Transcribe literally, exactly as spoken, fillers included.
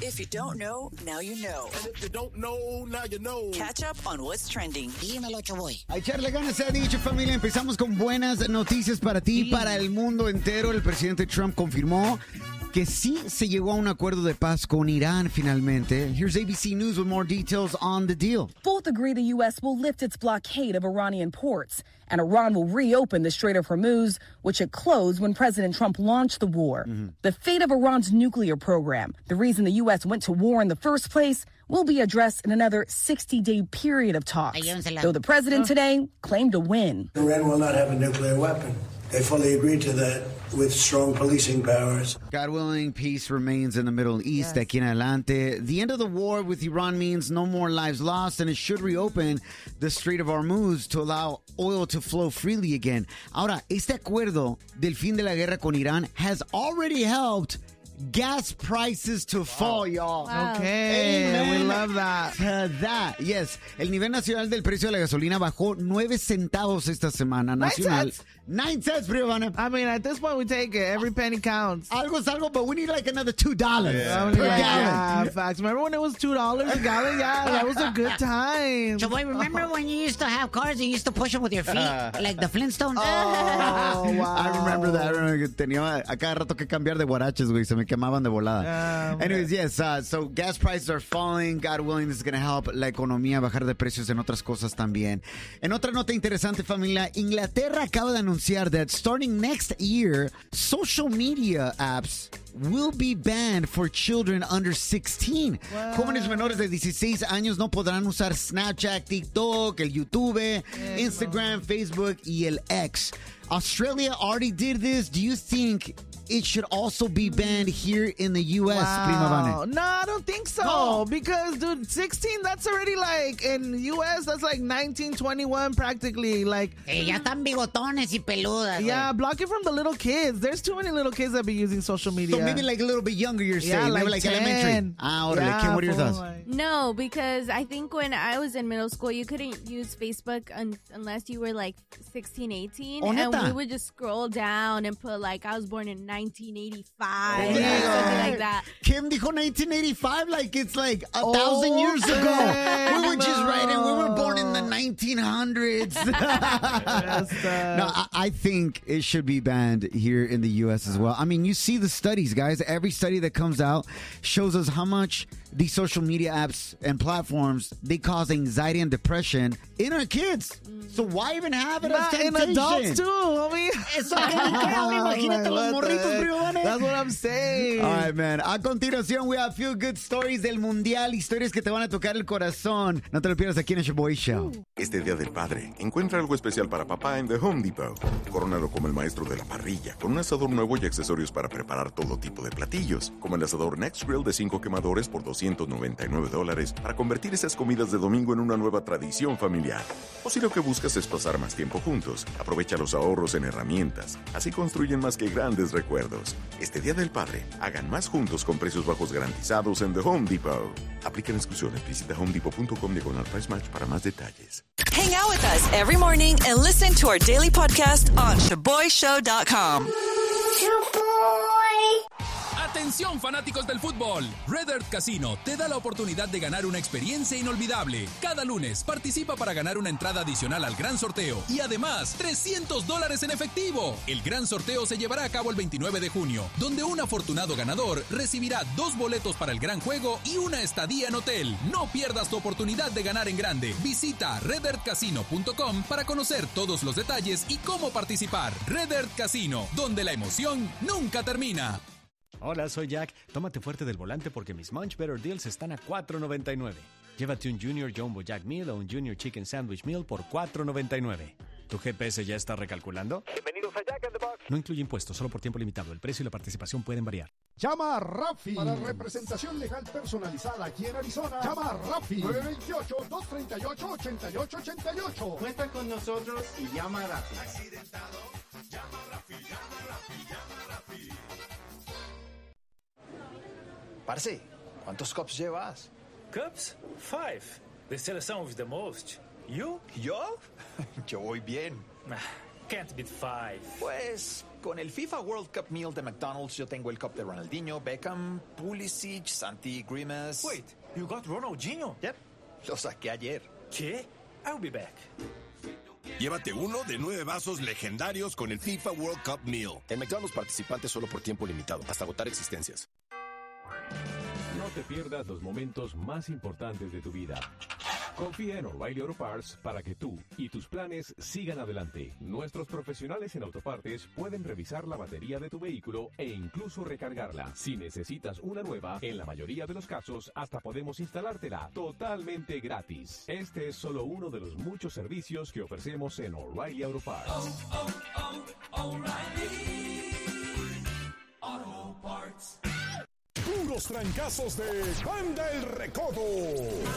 If you don't know, now you know. And if you don't know, now you know. Catch up on what's trending. Dímelo, Choboy. A echarle ganas, se ha dicho, familia. Empezamos con buenas noticias para ti, sí. Para el mundo entero. El presidente Trump confirmó que sí se llegó a un acuerdo de paz con Irán finalmente. Here's A B C News with more details on the deal. Both agree the U S will lift its blockade of Iranian ports, and Iran will reopen the Strait of Hormuz, which it closed when President Trump launched the war. Mm-hmm. The fate of Iran's nuclear program, the reason the U S went to war in the first place, will be addressed in another sixty-day period of talks, though the president today claimed a win. Iran will not have a nuclear weapon. They fully agreed to that with strong policing powers. God willing, peace remains in the Middle East. Yes. Aquí en adelante. The end of the war with Iran means no more lives lost, and it should reopen the Strait of Hormuz to allow oil to flow freely again. Ahora, este acuerdo del fin de la guerra con Irán has already helped gas prices to fall, y'all. Wow. Okay, Amen. We love that. To that, yes. El nivel nacional del precio de la gasolina bajó nueve centavos esta semana. Nacional. Nine cents, Briovanna. I mean, at this point, we take it. Every penny counts. Algo es algo, but we need like another two dollars yeah. per yeah, gallon. Yeah, facts. Remember when it was two dollars a gallon? Yeah, that was a good time. So, boy, remember when you used to have cars and you used to push them with your feet? Like the Flintstones? Oh, wow. I remember that. I remember que tenía a cada rato que cambiar de guaraches, güey. Se me quemaban de volada. Um, Anyways, yes, uh, so gas prices are falling. God willing, this is going to help la economía bajar de precios en otras cosas también. En otra nota interesante, familia, Inglaterra acaba de anunciar that starting next year, social media apps will be banned for children under sixteen. Wow. Jóvenes menores de dieciséis años no podrán usar Snapchat, TikTok, el YouTube, yeah, Instagram, Facebook y el X. Australia already did this. Do you think it should also be banned here in the U S, wow. Prima Vane? No, I don't think so. No. Because, dude, sixteen, that's already like, in the U S, that's like nineteen, twenty-one practically. Like, hey, ya están bigotones y peludas. Yeah, wey. block it from the little kids. There's too many little kids that be using social media. So maybe like a little bit younger, you're saying. Yeah, maybe like, like elementary. Ah, orale. Yeah, Kim, what are your thoughts? Like... No, because I think when I was in middle school, you couldn't use Facebook un- unless you were like sixteen, eighteen. Oh, and neta? we would just scroll down and put like, I was born in nineteen eighty-five. Oh, or yeah. something like that. Kim dijo nineteen eighty-five like it's like a oh, thousand years ago. Okay. We were just writing, we were born in the nineteen hundreds. No, I, I think it should be banned here in the U S as well. I mean, you see the studies, guys. Every study that comes out shows us how much these social media apps and platforms, they cause anxiety and depression in our kids. So why even have it as temptation? In adults too, homie. Eso que ni que hablen, imagínate los morritos, primo. That's what I'm saying. All right, man. A continuación, we have few good stories del mundial, historias que te van a tocar el corazón. No te lo pierdas aquí en el Shaboy Show. Este Día del Padre, encuentra algo especial para papá en The Home Depot. Córonalo como el maestro de la parrilla, con un asador nuevo y accesorios para preparar todo tipo de platillos, como el asador Next Grill de cinco quemadores por doscientos noventa y nueve dólares para convertir esas comidas de domingo en una nueva tradición familiar. O si lo que buscas es pasar más tiempo juntos, aprovecha los ahorros en herramientas. Así construyen más que grandes recuerdos. Este Día del Padre, hagan más juntos con precios bajos garantizados en The Home Depot. Aplican exclusiones. Visita homedepot.com diagonal price match para más detalles. Hang out with us every morning and listen to our daily podcast on shaboy show dot com. Atención fanáticos del fútbol, Red Earth Casino te da la oportunidad de ganar una experiencia inolvidable. Cada lunes participa para ganar una entrada adicional al gran sorteo y además trescientos dólares en efectivo. El gran sorteo se llevará a cabo el veintinueve de junio, donde un afortunado ganador recibirá dos boletos para el gran juego y una estadía en hotel. No pierdas tu oportunidad de ganar en grande. Visita red earth casino punto com para conocer todos los detalles y cómo participar. Red Earth Casino, donde la emoción nunca termina. Hola, soy Jack. Tómate fuerte del volante porque mis Munch Better Deals están a cuatro noventa y nueve. Llévate un Junior Jumbo Jack Meal o un Junior Chicken Sandwich Meal por cuatro noventa y nueve. ¿Tu G P S ya está recalculando? Bienvenidos a Jack in the Box. No incluye impuestos, solo por tiempo limitado. El precio y la participación pueden variar. Llama a Rafi para representación legal personalizada aquí en Arizona. Llama a Rafi nueve dos ocho, dos tres ocho, ocho ocho ocho ocho. Cuenta con nosotros y llama a Rafi. Accidentado, llama a Rafi, llama a Rafi, llama a Rafi. Parce, ¿cuántos cups llevas? Cups? Five. They sell some with the most. You? ¿Yo? Yo voy bien. Can't beat five. Pues, Con el FIFA World Cup Meal de McDonald's, yo tengo el cup de Ronaldinho, Beckham, Pulisic, Santi, Grimes. Wait, you got Ronaldinho? Yep, lo saqué ayer. ¿Qué? I'll be back. Llévate uno de nueve vasos legendarios con el FIFA World Cup Meal. En McDonald's, participantes solo por tiempo limitado, hasta agotar existencias. No te pierdas los momentos más importantes de tu vida. Confía en O'Reilly Auto Parts para que tú y tus planes sigan adelante. Nuestros profesionales en autopartes pueden revisar la batería de tu vehículo e incluso recargarla. Si necesitas una nueva, en la mayoría de los casos hasta podemos instalártela totalmente gratis. Este es solo uno de los muchos servicios que ofrecemos en O'Reilly Auto Parts. Oh, oh, oh, O'Reilly Auto Parts. Puros trancazos de Banda El Recodo.